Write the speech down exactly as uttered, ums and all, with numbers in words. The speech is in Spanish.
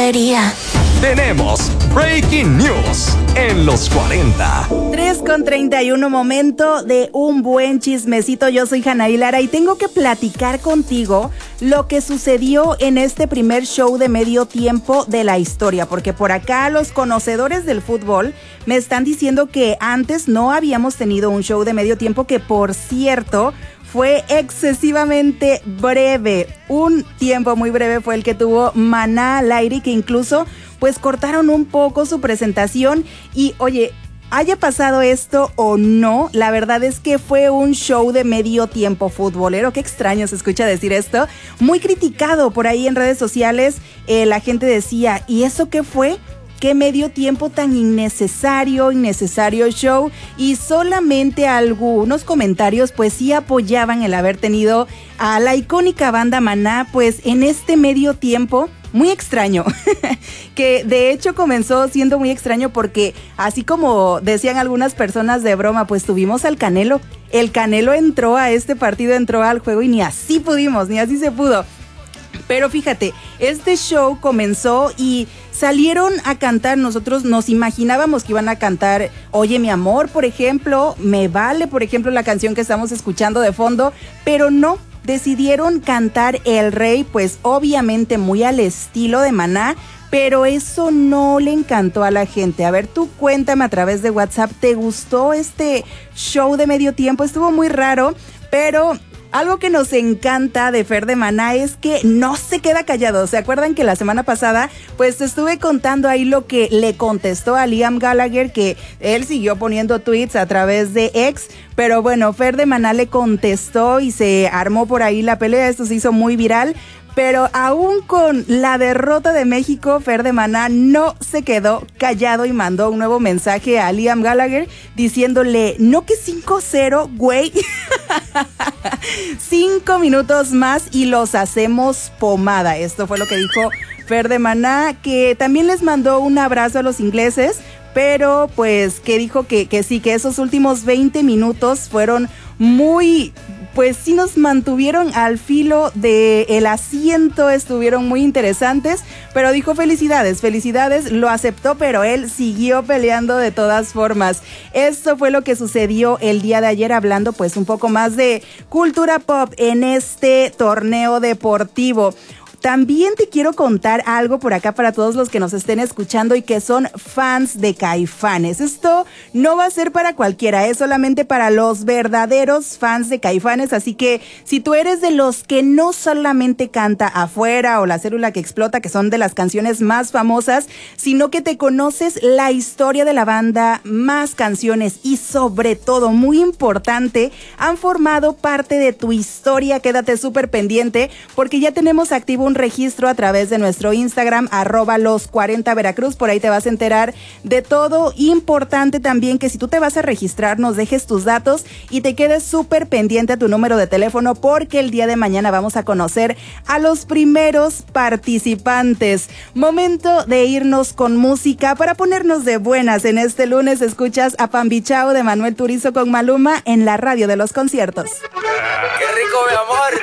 alegría. Tenemos Breaking News en los cuarenta. tres con treinta y uno, momento de un buen chismecito. Yo soy Hanaí Lara y tengo que platicar contigo lo que sucedió en este primer show de medio tiempo de la historia, porque por acá los conocedores del fútbol me están diciendo que antes no habíamos tenido un show de medio tiempo, que por cierto fue excesivamente breve. Un tiempo muy breve fue el que tuvo Maná al aire, que incluso pues cortaron un poco su presentación. Y oye, haya pasado esto o no, la verdad es que fue un show de medio tiempo futbolero. Qué extraño se escucha decir esto. Muy criticado por ahí en redes sociales. Eh, la gente decía, ¿y eso qué fue? Qué medio tiempo tan innecesario, innecesario show. Y solamente algunos comentarios pues sí apoyaban el haber tenido a la icónica banda Maná pues en este medio tiempo. Muy extraño, que de hecho comenzó siendo muy extraño porque así como decían algunas personas de broma, pues tuvimos al Canelo. El Canelo entró a este partido, entró al juego y ni así pudimos, ni así se pudo. Pero fíjate, este show comenzó y salieron a cantar. Nosotros nos imaginábamos que iban a cantar Oye mi amor, por ejemplo, Me Vale, por ejemplo, la canción que estamos escuchando de fondo, pero no. Decidieron cantar El Rey, pues obviamente muy al estilo de Maná, pero eso no le encantó a la gente. A ver, tú cuéntame a través de WhatsApp, ¿te gustó este show de medio tiempo? Estuvo muy raro, pero algo que nos encanta de Fer de Maná es que no se queda callado. ¿Se acuerdan que la semana pasada pues estuve contando ahí lo que le contestó a Liam Gallagher, que él siguió poniendo tweets a través de X? Pero bueno, Fer de Maná le contestó y se armó por ahí la pelea. Esto se hizo muy viral. Pero aún con la derrota de México, Fer de Maná no se quedó callado y mandó un nuevo mensaje a Liam Gallagher diciéndole, no que cinco cero, güey. Cinco minutos más y los hacemos pomada. Esto fue lo que dijo Fer de Maná, que también les mandó un abrazo a los ingleses, pero pues que dijo que, que sí, que esos últimos veinte minutos fueron muy... pues sí nos mantuvieron al filo del asiento, estuvieron muy interesantes, pero dijo felicidades, felicidades, lo aceptó, pero él siguió peleando de todas formas. Esto fue lo que sucedió el día de ayer, hablando pues un poco más de cultura pop en este torneo deportivo. También te quiero contar algo por acá para todos los que nos estén escuchando y que son fans de Caifanes. Esto no va a ser para cualquiera, es solamente para los verdaderos fans de Caifanes. Así que si tú eres de los que no solamente canta Afuera o La Célula que Explota, que son de las canciones más famosas, sino que te conoces la historia de la banda, más canciones y sobre todo, muy importante, han formado parte de tu historia, quédate súper pendiente porque ya tenemos activo un registro a través de nuestro Instagram, arroba los cuarenta Veracruz. Por ahí te vas a enterar de todo. Importante también que si tú te vas a registrar, nos dejes tus datos y te quedes súper pendiente a tu número de teléfono porque el día de mañana vamos a conocer a los primeros participantes. Momento de irnos con música para ponernos de buenas en este lunes. Escuchas a Pambichao de Manuel Turizo con Maluma en la radio de los conciertos. ¡Qué rico, mi amor!